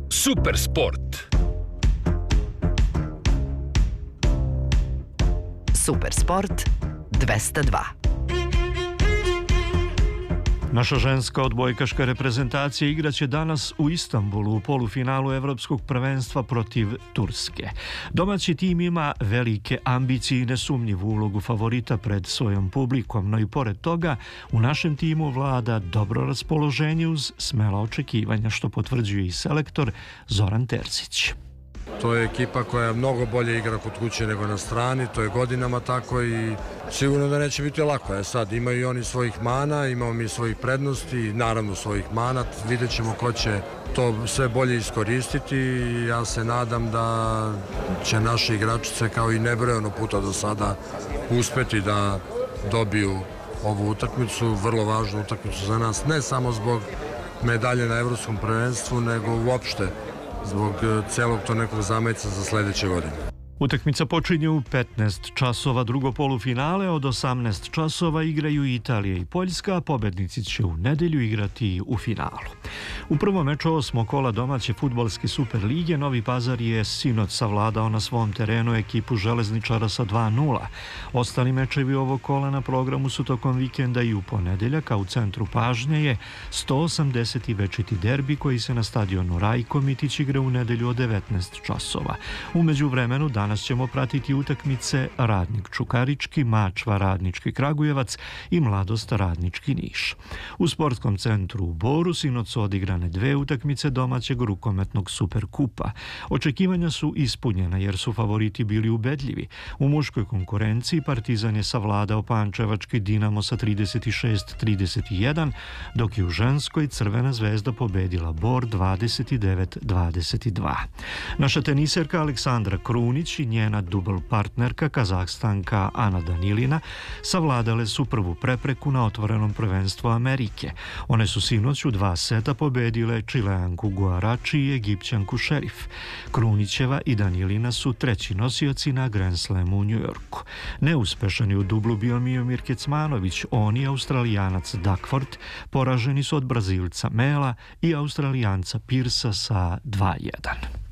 Supersport. Supersport 202. Naša ženska odbojkaška reprezentacija igraće danas u Istanbulu u polufinalu Evropskog prvenstva protiv Turske. Domaći tim ima velike ambicije i nesumnjivu ulogu favorita pred svojom publikom, no i pored toga u našem timu vlada dobro raspoloženje uz smela očekivanja, što potvrđuje i selektor Zoran Terzić. To je ekipa koja mnogo bolje igra kod kuće nego na strani, to je godinama tako i sigurno da neće biti lako. Sad imaju i oni svojih mana, imamo mi svojih prednosti, naravno svojih mana, vidjet ćemo ko će to sve bolje iskoristiti i ja se nadam da će naše igračice kao i nebrojeno puta do sada uspeti da dobiju ovu utakmicu, vrlo važnu utakmicu za nas, ne samo zbog medalje na Evropskom prvenstvu, nego uopšte zbog celog to nekog zameca za sledeće godine. Utakmica počinje u 15 časova, drugo polufinale od 18 časova igraju Italija i Poljska, a pobednici će u nedelju igrati u finalu. U prvom meču 8. kola domaće fudbalske Super lige Novi Pazar je sinoć savladao na svom terenu ekipu železničara sa 2:0. Ostali mečevi ovog kola na programu su tokom vikenda i u ponedeljak, a u centru pažnje je 180. večiti derbi koji se na stadionu Rajko Mitić igra u nedelju od 19 časova. U međuvremenu danas ćemo pratiti utakmice Radnik Čukarički, Mačva Radnički Kragujevac i Mladost Radnički Niš. U sportskom centru u Boru sinoć su odigrane dve utakmice domaćeg rukometnog Superkupa. Očekivanja su ispunjena jer su favoriti bili ubedljivi. U muškoj konkurenciji Partizan je savladao pančevački Dinamo sa 36-31, dok je u ženskoj Crvena zvezda pobedila Bor 29-22. Naša teniserka Aleksandra Krunić i njena dubl partnerka Kazahstanka Ana Danilina savladale su prvu prepreku na otvorenom prvenstvu Amerike. One su sinoć u 2 seta pobedile Čileanku Guarači i Egipćanku Šerif. Krunićeva i Danilina su treći nosioci na Grand Slamu u Njujorku. Neuspešan je u dublu bio Miomir Kecmanović, on i Australijanac Duckworth poraženi su od Brazilca Mela i Australijanca Pirsa sa 2:1.